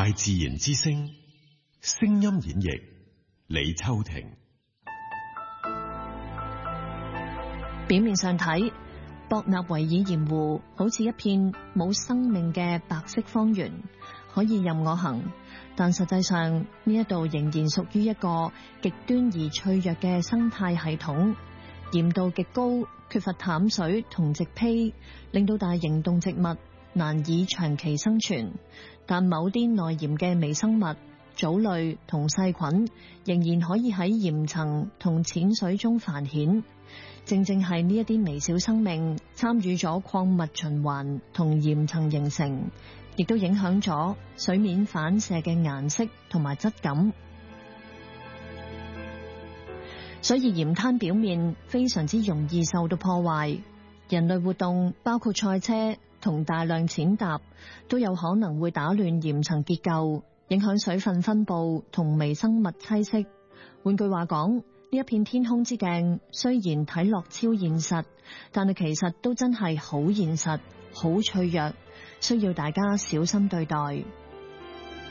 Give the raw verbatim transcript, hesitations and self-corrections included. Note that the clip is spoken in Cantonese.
大自然之聲，聲音演繹李秋婷。 表面上睇，博納維爾鹽湖好似一片冇生命嘅白色方圓，可以任我行。但實際上呢一度仍然屬於一個極端而脆弱嘅生態系統，鹽度極高，缺乏淡水同植被，令到大型動植物難以長期生存。但某啲內鹽嘅微生物、藻類同細菌仍然可以喺鹽層同淺水中繁衍。正正係呢一啲微小生命參與咗礦物循環同鹽層形成，亦都影響咗水面反射嘅顏色同埋質感。所以鹽灘表面非常之容易受到破壞，人類活動包括賽車同大量踐踏都有可能會打亂鹽層結構，影響水分分佈同微生物棲息。換句話講，呢一片天空之鏡雖然睇落超現實，但係其實都真係好現實、好脆弱，需要大家小心對待。